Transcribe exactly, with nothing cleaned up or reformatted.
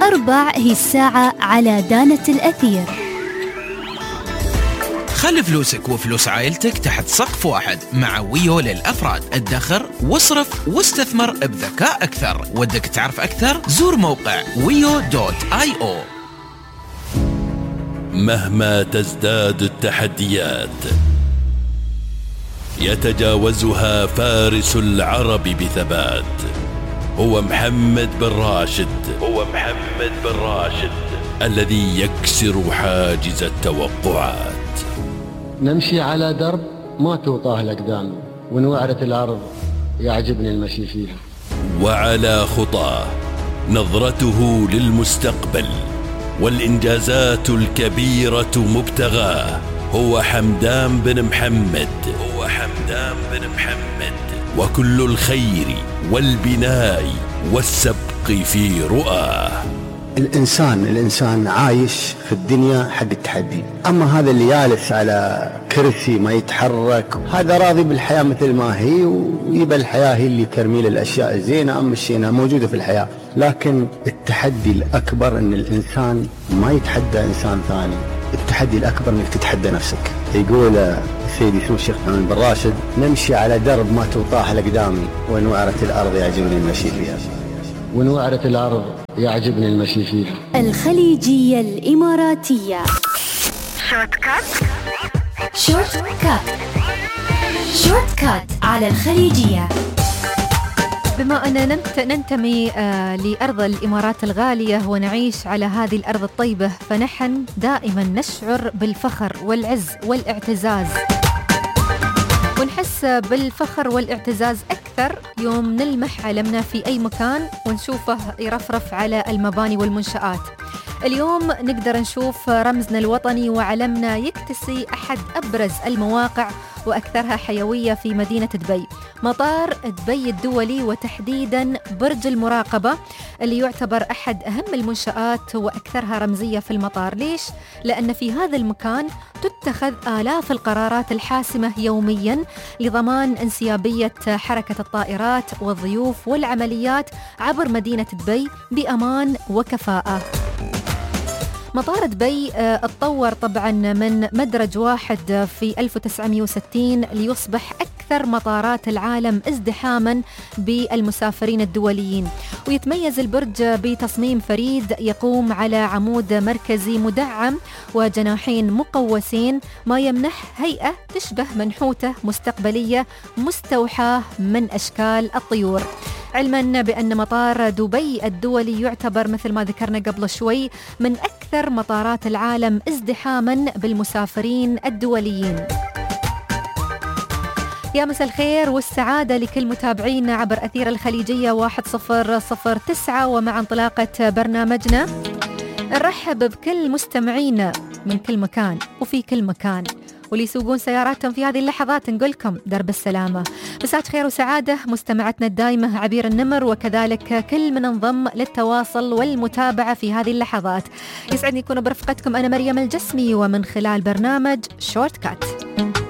أربع هي الساعة على دانة الأثير. خلي فلوسك وفلوس عائلتك تحت سقف واحد مع ويو للأفراد. ادخر واصرف واستثمر بذكاء أكثر. ودك تعرف أكثر؟ زور موقع ويو دوت آي أو. مهما تزداد التحديات يتجاوزها فارس العرب بثبات. هو محمد بن راشد. هو محمد بن راشد الذي يكسر حاجز التوقعات. نمشي على درب ما توطاه الأقدام، ونوعرة الأرض يعجبني المشي فيها. وعلى خطاه نظرته للمستقبل والإنجازات الكبيرة مبتغاه. هو حمدان بن محمد. هو حمدان بن محمد وكل الخير والبناء والسبق في رؤاه. الإنسان الإنسان عايش في الدنيا حق التحدي، أما هذا اللي جالس على كرسي ما يتحرك هذا راضي بالحياة مثل ما هي، ويبقى الحياة هي اللي ترمي الأشياء الزينة أما الشينة موجودة في الحياة. لكن التحدي الأكبر أن الإنسان ما يتحدى إنسان ثاني، التحدي الأكبر أنك تتحدى نفسك. يقول سيدي اسمه الشيخ محمد بن راشد: نمشي على درب ما توطاه الأقدام، ونوعرة الأرض يعجبني المشي فيها. ونوعرة الأرض يعجبني المشي فيها. الخليجية الإماراتية. شورت كات. شورت كات. شورت كات على الخليجية. بما أننا ننتمي لأرض الإمارات الغالية ونعيش على هذه الأرض الطيبة، فنحن دائما نشعر بالفخر والعز والاعتزاز، ونحس بالفخر والاعتزاز أكثر يوم نلمح علمنا في أي مكان ونشوفه يرفرف على المباني والمنشآت. اليوم نقدر نشوف رمزنا الوطني وعلمنا يكتسي أحد أبرز المواقع وأكثرها حيوية في مدينة دبي، مطار دبي الدولي، وتحديداً برج المراقبة اللي يعتبر أحد أهم المنشآت وأكثرها رمزية في المطار. ليش؟ لأن في هذا المكان تتخذ آلاف القرارات الحاسمة يومياً لضمان انسيابية حركة الطائرات والضيوف والعمليات عبر مدينة دبي بأمان وكفاءة. مطار دبي اتطور طبعا من مدرج واحد في ألف وتسعمائة وستين ليصبح أكثر مطارات العالم ازدحاما بالمسافرين الدوليين، ويتميز البرج بتصميم فريد يقوم على عمود مركزي مدعم وجناحين مقوسين، ما يمنح هيئة تشبه منحوتة مستقبلية مستوحاة من أشكال الطيور. علما بأن مطار دبي الدولي يعتبر مثل ما ذكرنا قبل شوي من أكثر مطارات العالم ازدحاما بالمسافرين الدوليين. يا مساء الخير والسعادة لكل متابعينا عبر أثير الخليجية واحد صفر صفر تسعة، ومع انطلاقة برنامجنا نرحب بكل مستمعينا من كل مكان وفي كل مكان، واللي يسوقون سياراتهم في هذه اللحظات نقولكم درب السلامة. مساء خير وسعادة مستمعتنا الدائمة عبير النمر، وكذلك كل من انضم للتواصل والمتابعة في هذه اللحظات. يسعدني يكون برفقتكم أنا مريم الجسمي، ومن خلال برنامج شورت كات.